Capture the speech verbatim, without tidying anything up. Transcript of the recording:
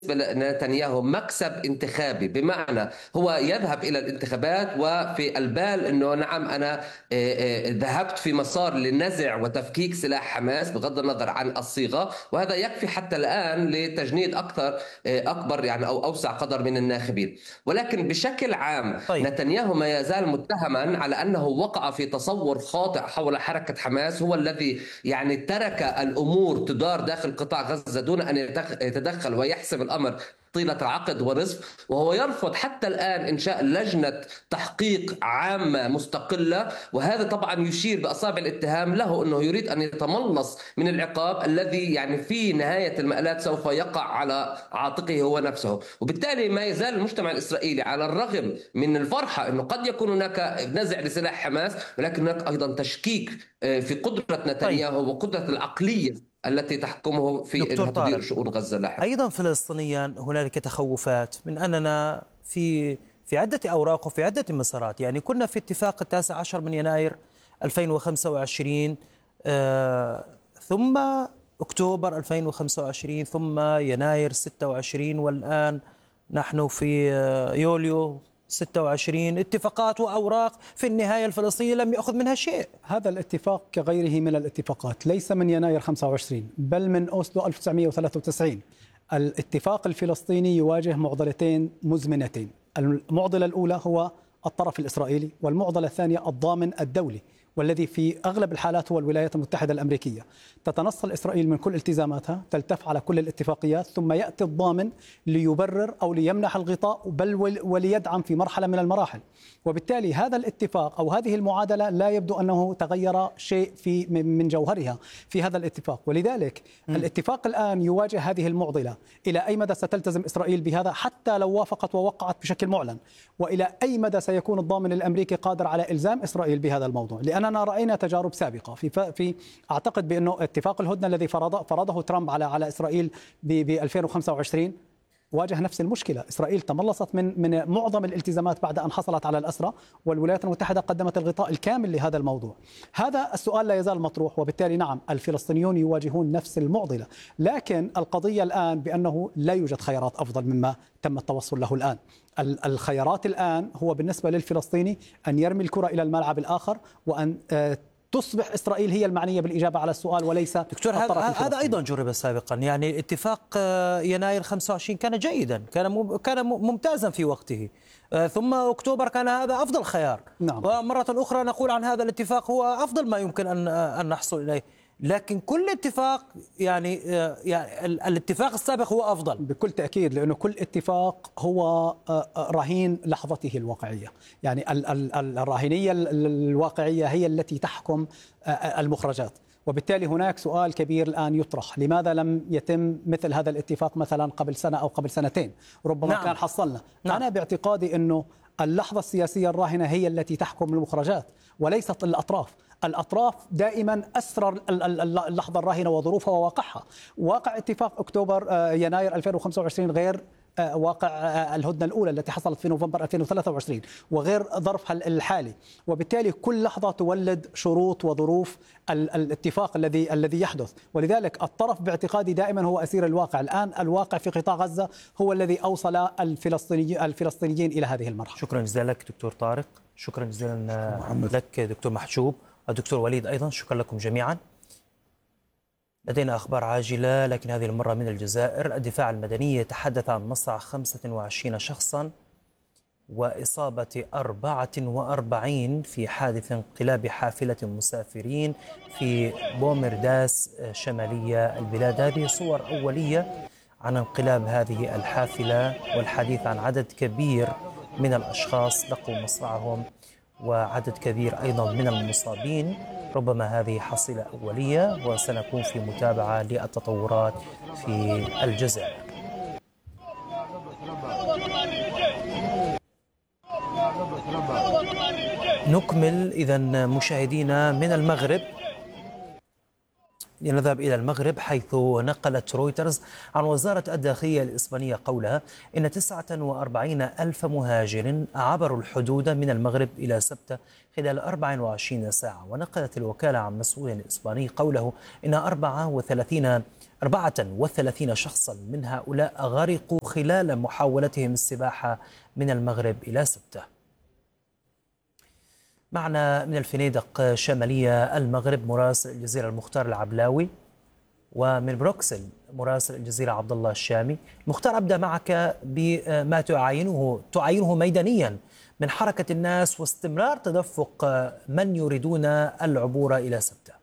لنتنياهو مكسب انتخابي، بمعنى هو يذهب إلى الانتخابات وفي البال أنه نعم أنا آه، آه، ذهبت في مسار لنزع وتفكيك سلاح حماس بغض النظر عن الصيغة، وهذا يكفي حتى الآن لتجنيد أكثر آه، أكبر يعني أو أوسع قدر من الناخبين. ولكن بشكل عام طيب. نتنياهو ما يزال متهما على أنه وقع في تصور خاطئ حول حركة حماس، هو الذي يعني ترك الأمور تدار داخل قطاع غزة دون أن يتدخل ويحسم الأمر طيلة عقد ورزق، وهو يرفض حتى الآن إنشاء لجنة تحقيق عامة مستقلة، وهذا طبعا يشير بأصابع الاتهام له أنه يريد أن يتملص من العقاب الذي يعني في نهاية المآلات سوف يقع على عاتقه هو نفسه. وبالتالي ما يزال المجتمع الإسرائيلي على الرغم من الفرحة أنه قد يكون هناك نزع لسلاح حماس، ولكن هناك أيضا تشكيك في قدرة طيب نتنياهو وقدرة العقلية التي تحكمه في دكتور أنها تدير طارق، شؤون غزة لاحقا. أيضا فلسطينيا هنالك تخوفات من أننا في في عدة أوراق وفي عدة مسارات. يعني كنا في اتفاق التاسع عشر من يناير ألفين وخمسة وعشرين، آه ثم أكتوبر ألفين وخمسة وعشرين، ثم يناير ستة وعشرين، والآن نحن في آه يوليو ستة وعشرين. اتفاقات وأوراق، في النهاية الفلسطيني لم يأخذ منها شيء. هذا الاتفاق كغيره من الاتفاقات ليس من يناير خمسة وعشرين بل من أوسلو ألف وتسعمئة وثلاثة وتسعين. الاتفاق الفلسطيني يواجه معضلتين مزمنتين. المعضلة الأولى هو الطرف الإسرائيلي، والمعضلة الثانية الضامن الدولي، والذي في أغلب الحالات هو الولايات المتحدة الأمريكية. تتنصل إسرائيل من كل التزاماتها، تلتف على كل الاتفاقيات، ثم يأتي الضامن ليبرر أو ليمنح الغطاء بل وليدعم في مرحلة من المراحل. وبالتالي هذا الاتفاق أو هذه المعادلة لا يبدو أنه تغير شيء في من جوهرها في هذا الاتفاق. ولذلك م. الاتفاق الآن يواجه هذه المعضلة. إلى أي مدى ستلتزم إسرائيل بهذا حتى لو وافقت ووقعت بشكل معلن؟ وإلى أي مدى سيكون الضامن الأمريكي قادر على إلزام إسرائيل بهذا الموضوع؟ لأننا رأينا تجارب سابقة في في أعتقد بأنه اتفاق الهدنة الذي فرض فرضه ترامب على على إسرائيل ب ألفين وخمسة وعشرين واجه نفس المشكلة. إسرائيل تملصت من من معظم الالتزامات بعد أن حصلت على الأسرى، والولايات المتحدة قدمت الغطاء الكامل لهذا الموضوع. هذا السؤال لا يزال مطروح، وبالتالي نعم الفلسطينيون يواجهون نفس المعضلة، لكن القضية الآن بأنه لا يوجد خيارات أفضل مما تم التوصل له الآن. الخيارات الآن هو بالنسبة للفلسطيني أن يرمي الكرة إلى الملعب الآخر، وأن تصبح إسرائيل هي المعنية بالإجابة على السؤال وليس دكتور. هذا أيضا جرب سابقا. يعني اتفاق يناير خمسة وعشرين كان جيدا، كان كان ممتازا في وقته، ثم أكتوبر كان هذا أفضل خيار. نعم. ومرة أخرى نقول عن هذا الاتفاق هو أفضل ما يمكن أن أن نحصل إليه. لكن كل اتفاق يعني, يعني الاتفاق السابق هو أفضل بكل تأكيد، لأنه كل اتفاق هو رهين لحظته الواقعية. يعني الراهنية الواقعية هي التي تحكم المخرجات. وبالتالي هناك سؤال كبير الآن يطرح: لماذا لم يتم مثل هذا الاتفاق مثلا قبل سنة أو قبل سنتين؟ ربما نعم. كان حصلنا. نعم. أنا باعتقادي أنه اللحظة السياسية الراهنة هي التي تحكم المخرجات وليست الأطراف. الأطراف دائما أسرى اللحظة الراهنة وظروفها وواقعها. واقع اتفاق أكتوبر يناير ألفين وخمسة وعشرين غير واقع الهدنة الأولى التي حصلت في نوفمبر ألفين وثلاثة وعشرين وغير ظرفها الحالي. وبالتالي كل لحظة تولد شروط وظروف الاتفاق الذي الذي يحدث. ولذلك الطرف باعتقادي دائما هو أسير الواقع. الآن الواقع في قطاع غزة هو الذي أوصل الفلسطيني الفلسطينيين إلى هذه المرحلة. شكرا جزيلا لك دكتور طارق، شكرا جزيلا لك دكتور محجوب، الدكتور وليد أيضا شكرا لكم جميعا. لدينا أخبار عاجلة لكن هذه المرة من الجزائر. الدفاع المدني يتحدث عن مصرع خمسة وعشرين شخصا وإصابة أربعة وأربعين في حادث انقلاب حافلة مسافرين في بومرداس شمالية البلاد. هذه صور أولية عن انقلاب هذه الحافلة والحديث عن عدد كبير من الأشخاص لقوا مصرعهم وعدد كبير أيضا من المصابين. ربما هذه حصيلة أولية وسنكون في متابعة للتطورات في الجزائر. نكمل إذن مشاهدينا من المغرب. لنذهب إلى المغرب، حيث نقلت رويترز عن وزارة الداخلية الإسبانية قولها إن تسعة وأربعين ألف مهاجر عبروا الحدود من المغرب إلى سبتة خلال أربع وعشرين ساعة. ونقلت الوكالة عن مسؤول إسباني قوله إن أربعة وثلاثين أربعة وثلاثين شخصا من هؤلاء غرقوا خلال محاولتهم السباحة من المغرب إلى سبتة. معنا من الفنيدق شمالية المغرب مراسل الجزيرة المختار العبلاوي، ومن بروكسل مراسل الجزيرة عبد الله الشامي. مختار، أبدأ معك بما تعاينه تعاينه ميدانيا من حركة الناس واستمرار تدفق من يريدون العبور إلى سبتة.